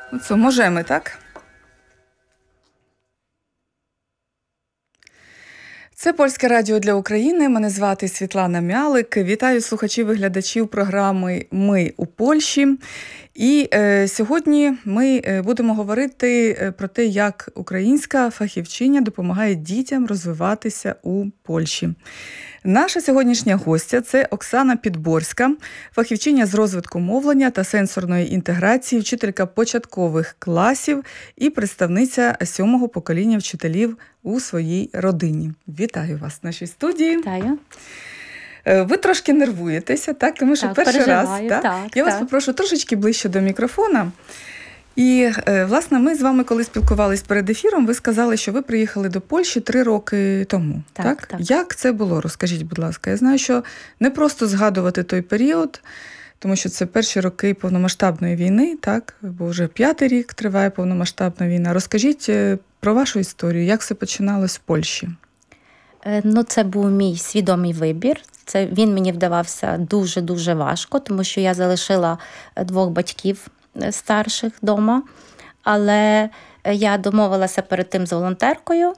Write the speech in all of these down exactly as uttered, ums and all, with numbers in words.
No co, możemy, tak? Це Польське радіо для України. Мене звати Світлана Мялик. Вітаю слухачів і глядачів програми «Ми у Польщі». І е, сьогодні ми будемо говорити про те, як українська фахівчиня допомагає дітям розвиватися у Польщі. Наша сьогоднішня гостя – це Оксана Підборська, фахівчиня з розвитку мовлення та сенсорної інтеграції, вчителька початкових класів і представниця сьомого покоління вчителів у своїй родині. Вітаю вас в нашій студії. Вітаю. Ви трошки нервуєтеся, так? Тому що так, перший раз. Так? Так, Я так. вас попрошу трошечки ближче до мікрофона. І, власне, ми з вами, коли спілкувались перед ефіром, ви сказали, що ви приїхали до Польщі три роки тому. Так, так? так. Як це було? Розкажіть, будь ласка. Я знаю, що не просто згадувати той період, тому що це перші роки повномасштабної війни, так? Бо вже п'ятий рік триває повномасштабна війна. Розкажіть про вашу історію, як все починалось в Польщі? Ну, це був мій свідомий вибір. Це, він мені вдавався дуже-дуже важко, тому що я залишила двох батьків старших вдома, але я домовилася перед тим з волонтеркою,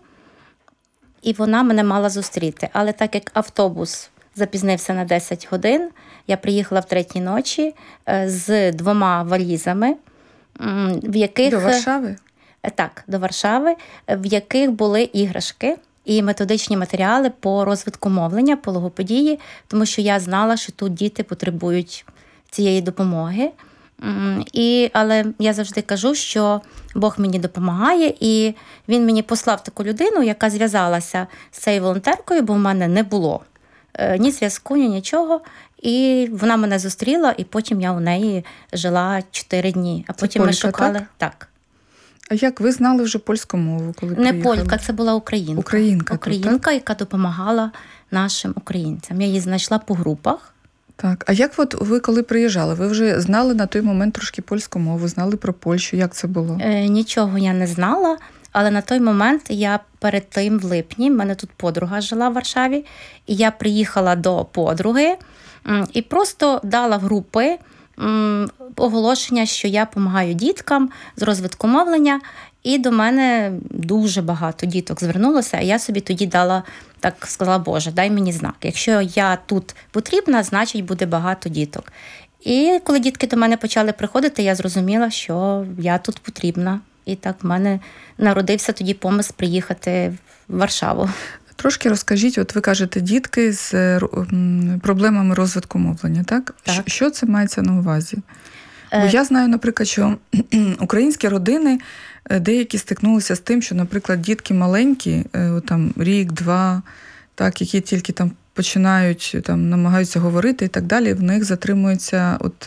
і вона мене мала зустріти. Але так як автобус запізнився на десять годин, я приїхала в третій ночі з двома валізами, в яких... До Варшави? Так, до Варшави, в яких були іграшки і методичні матеріали по розвитку мовлення, по логопедії, тому що я знала, що тут діти потребують цієї допомоги. І, але я завжди кажу, що Бог мені допомагає, і він мені послав таку людину, яка зв'язалася з цією волонтеркою, бо в мене не було ні зв'язку, ні нічого. І вона мене зустріла, і потім я у неї жила чотири дні. А потім Полька, ми шукали... Так? так. А як ви знали вже польську мову, коли Не приїхали? полька, це була українка. Українка, Українка, тут, яка допомагала нашим українцям. Я її знайшла по групах. Так. А як от ви, коли приїжджали, ви вже знали на той момент трошки польську мову, знали про Польщу? Як це було? Е, нічого я не знала, але на той момент я перед тим в липні, в мене тут подруга жила в Варшаві, і я приїхала до подруги і просто дала в групи оголошення, що я допомагаю діткам з розвитку мовлення, і до мене дуже багато діток звернулося, а я собі тоді дала, так сказала, Боже, дай мені знак. Якщо я тут потрібна, значить буде багато діток. І коли дітки до мене почали приходити, я зрозуміла, що я тут потрібна. І так в мене народився тоді помисл приїхати в Варшаву. Трошки розкажіть, от ви кажете, дітки з проблемами розвитку мовлення, так? Так. Що це мається на увазі? Бо я знаю, наприклад, що українські родини деякі стикнулися з тим, що, наприклад, дітки маленькі, там рік-два, так, які тільки там починають, там намагаються говорити і так далі, в них затримується от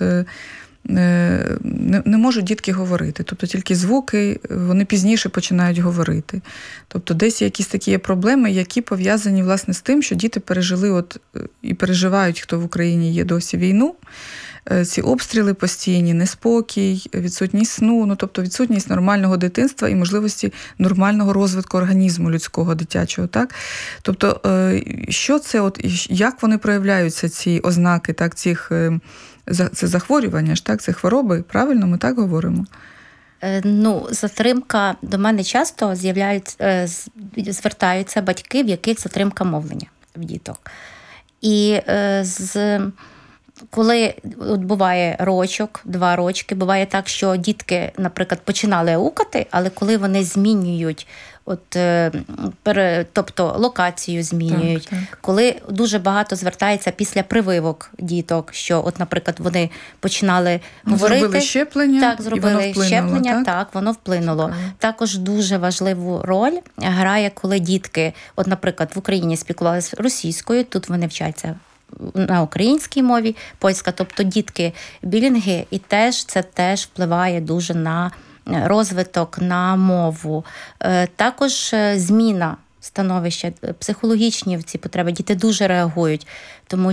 Не, не можуть дітки говорити. Тобто тільки звуки, вони пізніше починають говорити. Тобто десь якісь такі є проблеми, які пов'язані, власне, з тим, що діти пережили от, і переживають, хто в Україні є досі війну, ці обстріли постійні, неспокій, відсутність сну, ну, тобто відсутність нормального дитинства і можливості нормального розвитку організму людського, дитячого. Так? Тобто, що це, от, як вони проявляються, ці ознаки, так, цих... Це захворювання ж, так? Це хвороби, правильно ми так говоримо? Ну, затримка, до мене часто з'являються, звертаються батьки, в яких затримка мовлення в діток. І з, коли от буває рочок, два рочки, буває так, що дітки, наприклад, починали аукати, але коли вони змінюють От, тобто локацію змінюють. Так, так. Коли дуже багато звертається після прививок діток, що, от, наприклад, вони починали ну, говорити. Зробили щеплення, так, зробили і воно вплинуло, щеплення, так? так, воно вплинуло. Так. Також дуже важливу роль грає, коли дітки, от, наприклад, в Україні спілкувалися російською, тут вони вчаться на українській мові, польська, тобто дітки білінги, і теж це теж впливає дуже на розвиток, на мову. Також зміна становища, психологічні ці потреби. Діти дуже реагують, тому